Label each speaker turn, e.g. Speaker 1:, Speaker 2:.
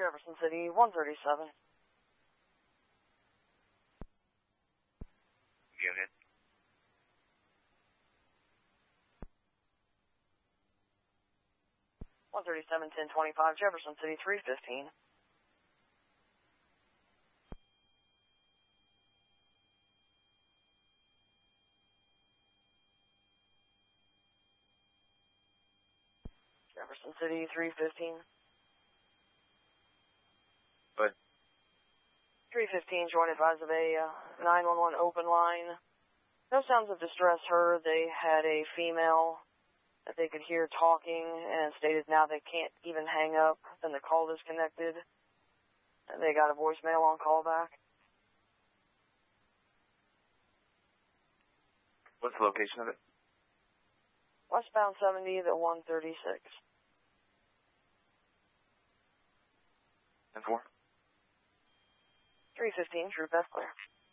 Speaker 1: Jefferson City, 137.
Speaker 2: Unit.
Speaker 1: (137) 1025 Jefferson City, 315. Jefferson City, 315.
Speaker 2: But
Speaker 1: 315, joint advised of a 911 open line. No sounds of distress heard. They had a female that they could hear talking and stated now they can't even hang up. Then the call disconnected. And they got a voicemail on callback.
Speaker 2: what's the location of it?
Speaker 1: Westbound 70 to 136.
Speaker 2: And 4?
Speaker 1: 315, True Beth Clear.